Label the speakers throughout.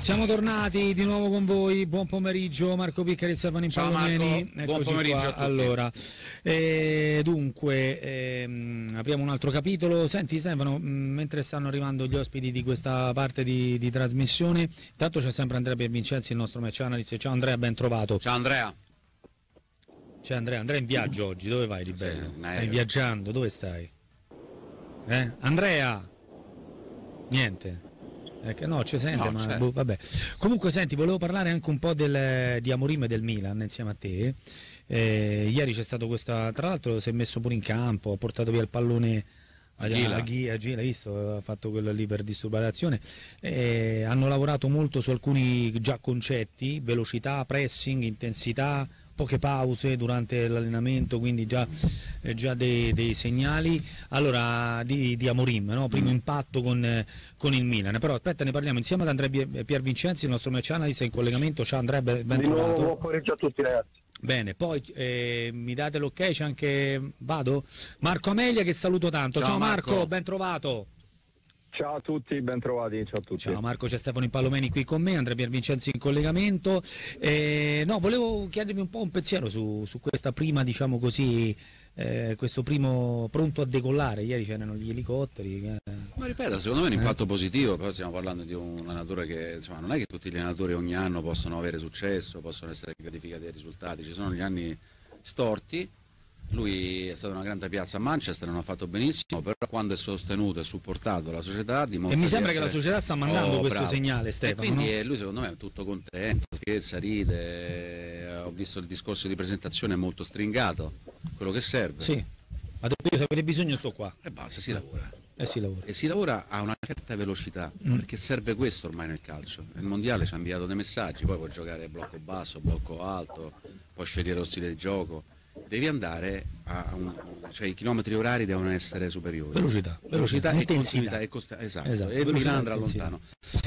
Speaker 1: Siamo tornati di nuovo con voi, buon pomeriggio, Marco Piccari e Stefano Impallomeni.
Speaker 2: Buon pomeriggio a tutti.
Speaker 1: Allora, dunque, apriamo un altro capitolo. Senti Stefano, mentre stanno arrivando gli ospiti di questa parte di trasmissione, intanto c'è sempre Andrea Piervincenzi, il nostro match analyst. Ciao Andrea, ben trovato.
Speaker 2: Ciao Andrea.
Speaker 1: C'è Andrea in viaggio oggi, dove vai di bello? Stai viaggiando, dove stai? Andrea? Niente. No, ci sente, ma vabbè. Comunque senti, volevo parlare anche un po' di Amorim e del Milan insieme a te. Ieri c'è stato questa, tra l'altro si è messo pure in campo, ha portato via il pallone a Ghi, l'hai visto? Ha fatto quello lì per disturbare l'azione. Hanno lavorato molto su alcuni già concetti, velocità, pressing, intensità, poche pause durante l'allenamento, quindi già dei segnali. Allora di Amorim, no? Primo impatto con il Milan, però aspetta, ne parliamo insieme ad Andrea Piervincenzi, il nostro match analyst in collegamento. Ciao Andrea, ben trovato.
Speaker 3: Buon pomeriggio a tutti ragazzi.
Speaker 1: Bene, poi mi date l'ok, c'è anche Marco Amelia che saluto tanto. Ciao Marco, ben trovato.
Speaker 3: Ciao a tutti, ben trovati, ciao a tutti.
Speaker 1: Ciao Marco, c'è Stefano Impallomeni qui con me, Andrea Piervincenzi in collegamento. Volevo chiedervi un po' un pensiero su questa prima, diciamo così, questo primo pronto a decollare. Ieri c'erano gli elicotteri.
Speaker 2: Ma ripeto, secondo me è un impatto positivo, però stiamo parlando di un allenatore che, insomma, non è che tutti gli allenatori ogni anno possono avere successo, possono essere gratificati dai risultati, ci sono gli anni storti. Lui è stato una grande piazza a Manchester, non ha fatto benissimo, però quando è sostenuto e supportato dalla società dimostra.
Speaker 1: E mi sembra che la società sta mandando questo segnale, Stefano.
Speaker 2: E quindi
Speaker 1: no?
Speaker 2: Lui secondo me è tutto contento, scherza, ride, ho visto il discorso di presentazione molto stringato, quello che serve.
Speaker 1: Sì, ha detto io se avete bisogno sto qua.
Speaker 2: E basta, si lavora.
Speaker 1: E
Speaker 2: si lavora a una certa velocità, perché serve questo ormai nel calcio. Il mondiale ci ha inviato dei messaggi, poi puoi giocare blocco basso, blocco alto, puoi scegliere lo stile di gioco. Devi andare cioè i chilometri orari devono essere superiori. Velocità e continuità esatto. E il Milan andrà lontano.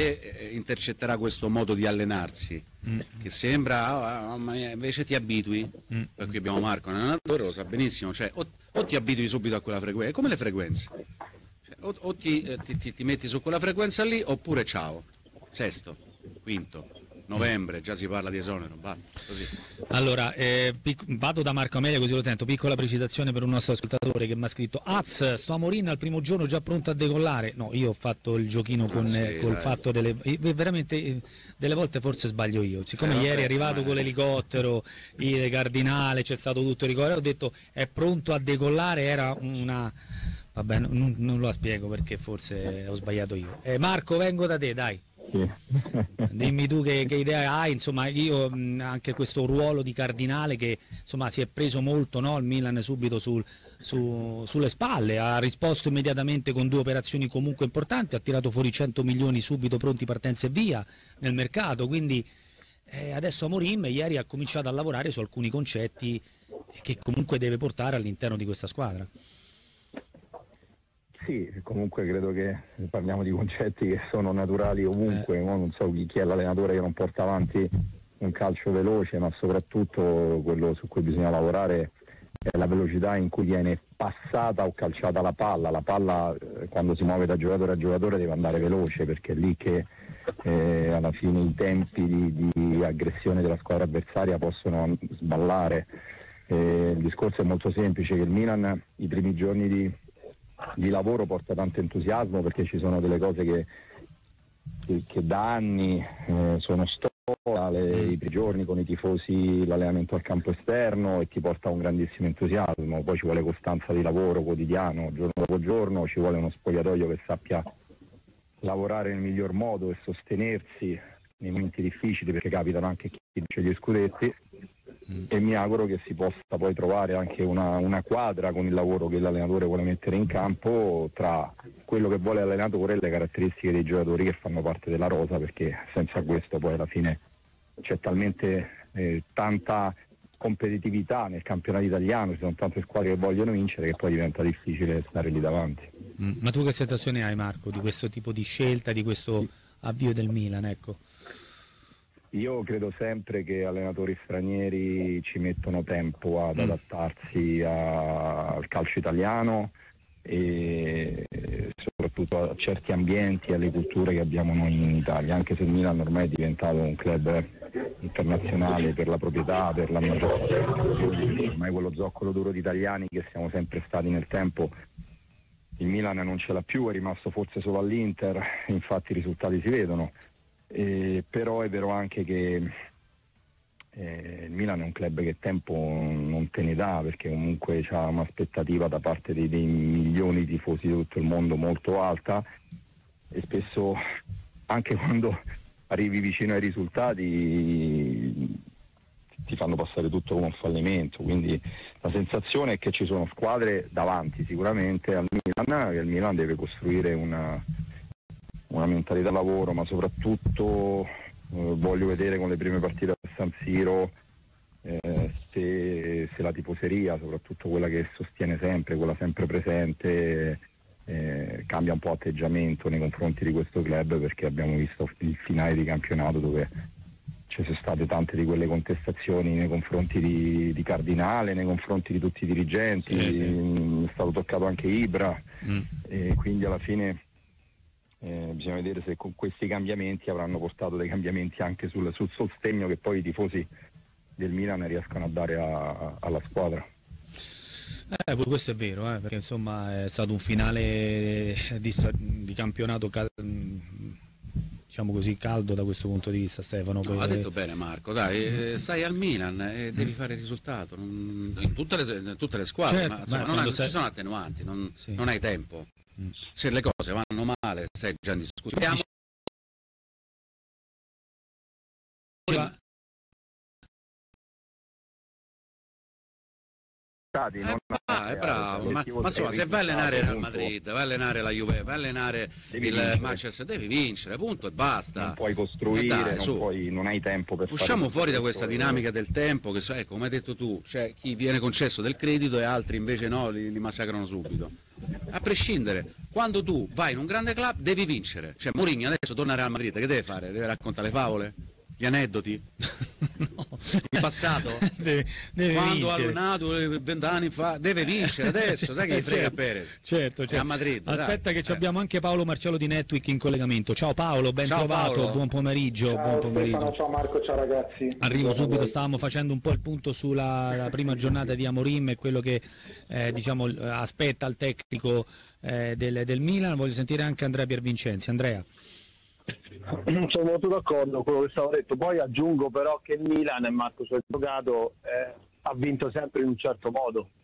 Speaker 2: Se intercetterà questo modo di allenarsi, che sembra, ma invece ti abitui, per cui abbiamo Marco, un allenatore, lo sa benissimo, cioè o ti abitui subito a quella frequenza, è come le frequenze. Cioè, o ti metti su quella frequenza lì, oppure ciao, sesto, quinto. Novembre, già si parla di esonero, basta, così.
Speaker 1: Allora, vado da Marco Amelia così lo sento, piccola precisazione per un nostro ascoltatore che mi ha scritto sto Amorim al primo giorno già pronto a decollare. No, io ho fatto il giochino col fatto veramente delle volte forse sbaglio io, siccome ieri è arrivato con l'elicottero, il Cardinale, c'è stato tutto il ricordo, ho detto è pronto a decollare, era una... Vabbè, non lo spiego perché forse ho sbagliato io. Marco, vengo da te, dai.
Speaker 3: Sì.
Speaker 1: Dimmi tu che idea hai, insomma io anche questo ruolo di Cardinale che insomma si è preso molto, no? Il Milan subito sulle spalle, ha risposto immediatamente con 2 operazioni comunque importanti, ha tirato fuori 100 milioni subito pronti partenza e via nel mercato, quindi adesso Amorim ieri ha cominciato a lavorare su alcuni concetti che comunque deve portare all'interno di questa squadra.
Speaker 3: Sì, comunque credo che parliamo di concetti che sono naturali ovunque, non so chi è l'allenatore che non porta avanti un calcio veloce, ma soprattutto quello su cui bisogna lavorare è la velocità in cui viene passata o calciata la palla quando si muove da giocatore a giocatore deve andare veloce, perché è lì che alla fine i tempi di aggressione della squadra avversaria possono sballare. Il discorso è molto semplice, che il Milan i primi giorni di lavoro porta tanto entusiasmo, perché ci sono delle cose che da anni sono storia, i primi giorni con i tifosi, l'allenamento al campo esterno, e ti porta un grandissimo entusiasmo. Poi ci vuole costanza di lavoro quotidiano, giorno dopo giorno, ci vuole uno spogliatoio che sappia lavorare nel miglior modo e sostenersi nei momenti difficili, perché capitano anche chi vince gli scudetti, e mi auguro che si possa poi trovare anche una quadra con il lavoro che l'allenatore vuole mettere in campo tra quello che vuole l'allenatore e le caratteristiche dei giocatori che fanno parte della rosa, perché senza questo poi alla fine c'è talmente tanta competitività nel campionato italiano, ci sono tante squadre che vogliono vincere, che poi diventa difficile stare lì davanti.
Speaker 1: Ma tu che sensazione hai, Marco, di questo tipo di scelta, di questo avvio del Milan, ecco?
Speaker 3: Io credo sempre che allenatori stranieri ci mettono tempo ad adattarsi al calcio italiano, e soprattutto a certi ambienti e alle culture che abbiamo noi in Italia, anche se il Milan ormai è diventato un club internazionale per la proprietà, per l'amministrazione, ormai quello zoccolo duro di italiani che siamo sempre stati nel tempo, il Milan non ce l'ha più, è rimasto forse solo all'Inter, infatti i risultati si vedono, però è vero anche che il Milan è un club che tempo non te ne dà, perché comunque c'ha un'aspettativa da parte dei milioni di tifosi di tutto il mondo molto alta, e spesso anche quando arrivi vicino ai risultati ti fanno passare tutto come un fallimento, quindi la sensazione è che ci sono squadre davanti sicuramente al Milan, che il Milan deve costruire una mentalità lavoro, ma soprattutto voglio vedere con le prime partite a San Siro se la tifoseria, soprattutto quella che sostiene sempre, quella sempre presente, cambia un po' atteggiamento nei confronti di questo club, perché abbiamo visto il finale di campionato dove ci sono state tante di quelle contestazioni nei confronti di Cardinale, nei confronti di tutti i dirigenti, è stato toccato anche Ibra, e quindi alla fine bisogna vedere se con questi cambiamenti avranno portato dei cambiamenti anche sul sostegno che poi i tifosi del Milan riescono a dare alla squadra.
Speaker 1: Questo è vero, perché insomma è stato un finale di campionato diciamo così caldo da questo punto di vista, Stefano.
Speaker 2: No, ha detto bene Marco, dai, stai al Milan e devi fare il risultato in tutte le squadre,
Speaker 1: certo,
Speaker 2: ma insomma, non ci sono attenuanti, non hai tempo. Se le cose vanno male stai già in discussione. È bravo, ma insomma, se vai a allenare il Real Madrid, vai a allenare la Juve, vai a allenare il Manchester, devi vincere, punto e basta.
Speaker 3: Non puoi costruire, non hai tempo per
Speaker 2: usciamo fuori da questa dinamica del tempo che, come hai detto tu, c'è chi viene concesso del credito e altri invece no, li massacrano subito. A prescindere, quando tu vai in un grande club devi vincere. Cioè Mourinho adesso torna al Real Madrid, che deve fare? Deve raccontare le favole? Gli aneddoti? No. Il passato? Deve quando ha allenato 20 anni fa deve vincere adesso, sai che gli frega Perez?
Speaker 1: Certo.
Speaker 2: A Madrid.
Speaker 1: Aspetta che abbiamo anche Paolo Marcello di Netwick in collegamento. Ciao Paolo, ben trovato, Paolo. Buon pomeriggio.
Speaker 4: Ciao,
Speaker 1: buon pomeriggio.
Speaker 4: Stefano, ciao Marco, ciao ragazzi.
Speaker 1: Arrivo subito, stavamo facendo un po' il punto sulla prima giornata di Amorim e quello che diciamo aspetta il tecnico del Milan. Voglio sentire anche Andrea Piervincenzi. Andrea.
Speaker 4: Sono molto d'accordo con quello che stavo detto, poi aggiungo però che il Milan, e Marco ci ha giocato, ha vinto sempre in un certo modo,